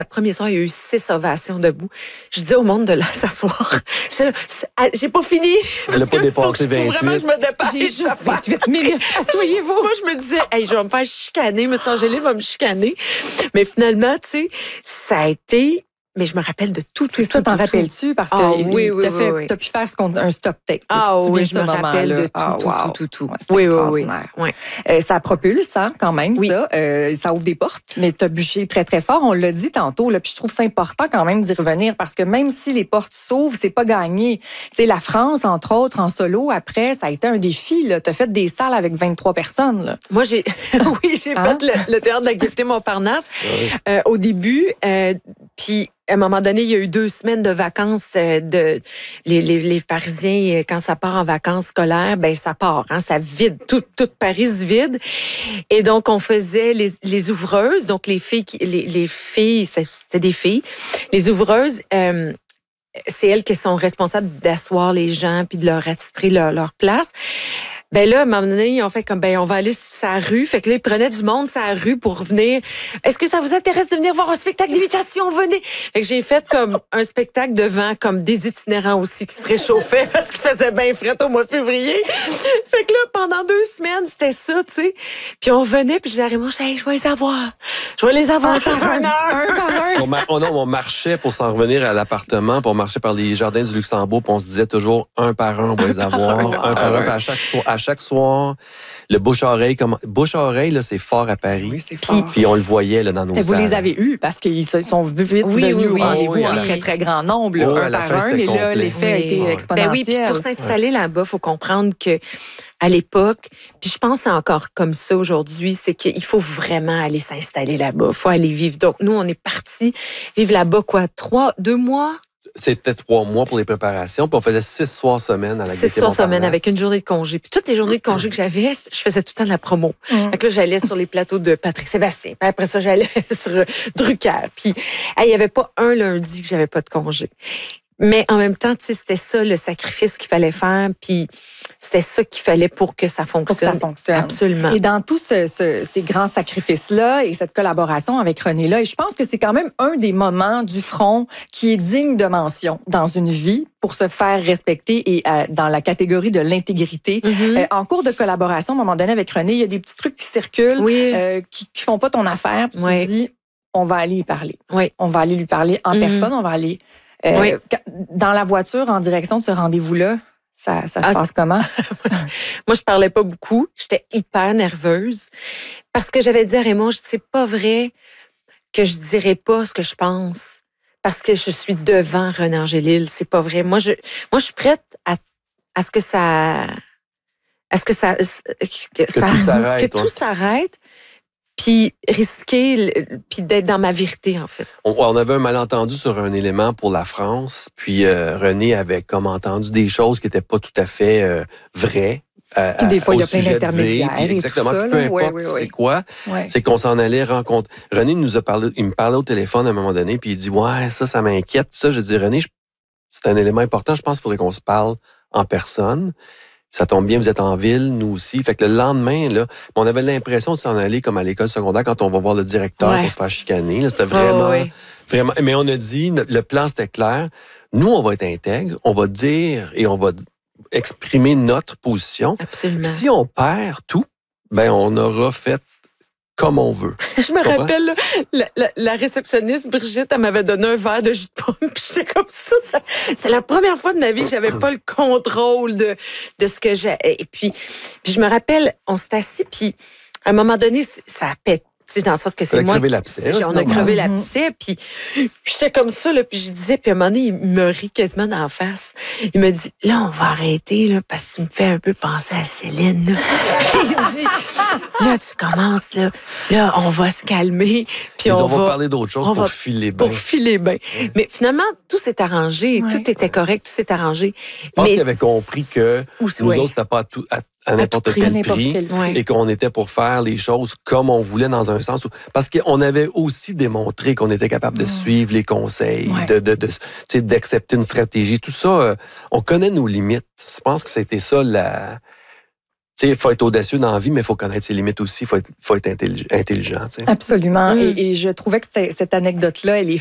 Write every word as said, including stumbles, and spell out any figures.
premier soir, il y a eu six ovations debout. Je dis au monde de là s'asseoir. Là, j'ai pas fini. Elle n'a pas dépassé vingt-huit. Vraiment, je me dépêche. J'ai juste vingt-huit minutes. Asseyez-vous. Moi, je me disais, hey, je vais me faire chicaner. M. Angélique va me chicaner. Mais finalement, tu sais, ça a été... Mais je me rappelle de tout. C'est ça, t'en rappelles-tu? Parce que ah, oui, oui, t'as, oui, fait, oui. t'as pu faire ce qu'on dit, un stop take. Ah oui, je me rappelle de tout, ah, tout, wow. tout, tout, tout, tout. Ouais, c'est oui, extraordinaire. Oui, oui. Euh, ça propulse, hein, quand même, oui. ça. Euh, ça ouvre des portes, mais t'as bûché très, très fort. On l'a dit tantôt, là, puis je trouve ça important quand même d'y revenir parce que même si les portes s'ouvrent, c'est pas gagné. Tu sais, la France, entre autres, en solo, après, ça a été un défi. Là. T'as fait des salles avec vingt-trois personnes. Là. Moi, j'ai, oui, j'ai hein? fait le, le théâtre de la Gaîté Montparnasse oui. euh, au début. Euh, puis à un moment donné, il y a eu deux semaines de vacances. De, les, les, les Parisiens, quand ça part en vacances scolaires, ben ça part, hein, ça vide, tout, tout Paris se vide. Et donc, on faisait les, les ouvreuses, donc les filles, les, les filles, c'était des filles. Les ouvreuses, euh, c'est elles qui sont responsables d'asseoir les gens puis de leur attitrer leur, leur place. Ben là, à un moment donné, ils ont fait comme, ben on va aller sur sa rue. Fait que là, ils prenaient du monde sur la rue pour venir. Est-ce que ça vous intéresse de venir voir un spectacle d'imitation? Venez! Fait que j'ai fait comme un spectacle devant comme des itinérants aussi qui se réchauffaient parce qu'il faisait bien frais au mois de février. Fait que là, pendant deux semaines, c'était ça, tu sais. Puis on venait, puis je disais à Raymond, hey, je vais les avoir. Je vais les avoir par un heure. Un par un. On, mar- on, on marchait pour s'en revenir à l'appartement, puis on marchait par les jardins du Luxembourg, puis on se disait toujours un par un, on va les avoir. Un par un, un, par un, puis à chaque soir. À chaque soir, le bouche-oreille, comme bouche-oreille, là, c'est fort à Paris. Oui, c'est fort. Puis on le voyait là, dans nos et salles. Vous les avez eus parce qu'ils sont vite oui, venus oui, au rendez-vous oui, en oui. très, très grand nombre, là, oh, un par fin, un. Et là, complet. l'effet oui. a été ouais. exponentiel. Ben oui, puis pour s'installer là-bas, il faut comprendre que à l'époque, puis je pense que c'est encore comme ça aujourd'hui, c'est qu'il faut vraiment aller s'installer là-bas. Il faut aller vivre. Donc, nous, on est partis vivre là-bas, quoi, trois, deux mois? C'était trois mois pour les préparations, puis on faisait six soirs semaine à la Gaîté Six soirs semaine avec une journée de congé. Puis toutes les journées de congé que j'avais, je faisais tout le temps de la promo. Mm. Donc là, j'allais sur les plateaux de Patrick Sébastien. Puis après ça, j'allais sur Drucker. Puis il n'y avait pas un lundi que j'avais pas de congé. Mais en même temps, tu sais, c'était ça le sacrifice qu'il fallait faire. Puis c'était ça qu'il fallait pour que ça fonctionne. Pour que ça fonctionne. Absolument. Et dans tous ce, ce, ces grands sacrifices-là et cette collaboration avec René-là, et je pense que c'est quand même un des moments du front qui est digne de mention dans une vie pour se faire respecter et euh, dans la catégorie de l'intégrité. Mm-hmm. Euh, en cours de collaboration, à un moment donné, avec René, il y a des petits trucs qui circulent, oui. euh, qui ne font pas ton affaire. Puis oui. Tu te dis, on va aller y parler. Oui. On va aller lui parler en mm-hmm. personne, on va aller... Euh, oui. Dans la voiture, en direction de ce rendez-vous-là, ça, ça se ah, passe c'est... comment? Moi, je parlais pas beaucoup. J'étais hyper nerveuse parce que j'avais dit à Raymond, je dis, c'est pas vrai que je dirais pas ce que je pense parce que je suis devant René Angélil. C'est pas vrai. Moi, je, moi, je suis prête à, à ce que ça, à ce que ça, que, que ça, tout s'arrête, que tout s'arrête. Puis risquer, puis d'être dans ma vérité, en fait. On, on avait un malentendu sur un élément pour la France, puis euh, René avait comme entendu des choses qui n'étaient pas tout à fait euh, vraies. Euh, puis des fois, il y a plein v, d'intermédiaires. Puis, exactement, et tout ça, peu importe oui, oui, oui. c'est quoi, ouais. c'est qu'on s'en allait rencontrer. René nous a parlé, il me parlait au téléphone à un moment donné, puis il dit « Ouais, ça, ça m'inquiète. » Ça, je dis « René, je, c'est un élément important, je pense qu'il faudrait qu'on se parle en personne. » Ça tombe bien, vous êtes en ville, nous aussi. Fait que le lendemain, là, on avait l'impression de s'en aller comme à l'école secondaire quand on va voir le directeur ouais. pour se faire chicaner. Là, c'était vraiment, oh, ouais. vraiment... Mais on a dit, le plan, c'était clair. Nous, on va être intègre, on va dire et on va exprimer notre position. Absolument. Si on perd tout, ben on aura fait comme on veut. Je me rappelle, là, la, la, la réceptionniste, Brigitte, elle m'avait donné un verre de jus de pomme, puis j'étais comme ça, ça. C'est la première fois de ma vie que j'avais pas le contrôle de, de ce que j'ai. Et puis, puis je me rappelle, on s'est assis, puis à un moment donné, ça a pété. Dans le sens que c'est on moi. A crevé l'abcès, on a crevé l'abcès, puis j'étais comme ça, là, puis je disais, puis à un moment donné, il me rit quasiment d'en face. Il me dit, là, on va arrêter, là, parce que tu me fais un peu penser à Céline. Là. Il dit, là, tu commences, là, là, on va se calmer, puis on, on va, va parler d'autre chose pour va, filer bien. Pour filer bien. Ouais. Mais finalement, tout s'est arrangé, ouais. tout était correct, tout s'est arrangé. Je pense qu'il avait compris que nous ouais. autres, c'était pas à tout. À à n'importe à quel prix, quel, ouais. et qu'on était pour faire les choses comme on voulait dans un sens où... Parce qu'on avait aussi démontré qu'on était capable de mmh. suivre les conseils, ouais. de, de, de, d'accepter une stratégie. Tout ça, euh, on connaît nos limites. Je pense que c'était ça la... tu sais, il faut être audacieux dans la vie, mais il faut connaître ses limites aussi. Il faut être, faut être intelligent. intelligent tu sais. Absolument. Mm. Et, et je trouvais que cette anecdote-là, elle est